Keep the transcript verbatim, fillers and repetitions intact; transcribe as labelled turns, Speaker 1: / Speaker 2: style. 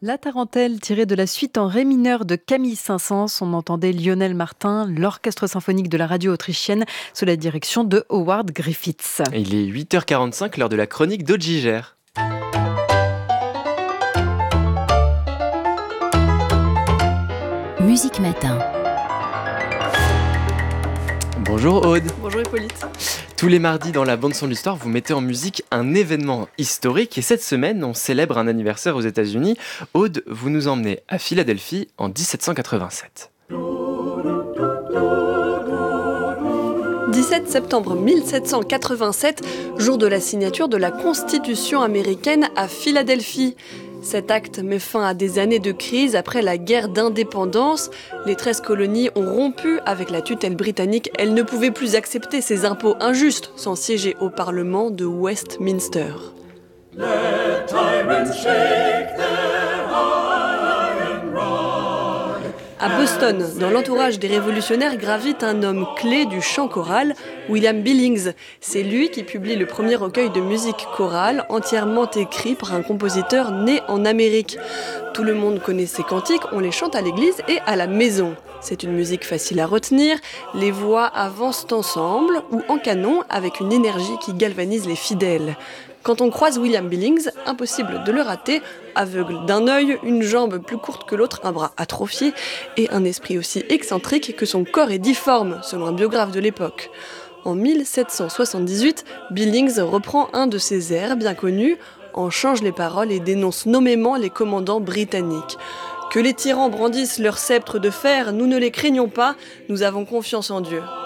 Speaker 1: La tarentelle tirée de la suite en ré mineur de Camille Saint-Saëns, on entendait Lionel Martin, l'orchestre symphonique de la radio autrichienne sous la direction de Howard Griffiths.
Speaker 2: Et il est huit heures quarante-cinq, l'heure de la chronique d'Audiger.
Speaker 3: Musique Matin.
Speaker 2: Bonjour Aude.
Speaker 1: Bonjour Hippolyte.
Speaker 2: Tous les mardis dans la bande-son de l'histoire, vous mettez en musique un événement historique et cette semaine, on célèbre un anniversaire aux États-Unis. Aude, vous nous emmenez à Philadelphie en dix-sept cent quatre-vingt-sept.
Speaker 4: dix-sept septembre mille sept cent quatre-vingt-sept, jour de la signature de la Constitution américaine à Philadelphie. Cet acte met fin à des années de crise après la guerre d'indépendance. Les treize colonies ont rompu avec la tutelle britannique. Elles ne pouvaient plus accepter ces impôts injustes sans siéger au Parlement de Westminster. Let tyrants shake their iron rod. À Boston, dans l'entourage des révolutionnaires, gravite un homme clé du chant choral, William Billings. C'est lui qui publie le premier recueil de musique chorale, entièrement écrit par un compositeur né en Amérique. Tout le monde connaît ces cantiques, on les chante à l'église et à la maison. C'est une musique facile à retenir, les voix avancent ensemble ou en canon avec une énergie qui galvanise les fidèles. Quand on croise William Billings, impossible de le rater, aveugle d'un œil, une jambe plus courte que l'autre, un bras atrophié et un esprit aussi excentrique que son corps est difforme, selon un biographe de l'époque. En mille sept cent soixante-dix-huit, Billings reprend un de ses airs bien connus, en change les paroles et dénonce nommément les commandants britanniques. Que les tyrans brandissent leur sceptre de fer, nous ne les craignons pas, nous avons confiance en Dieu.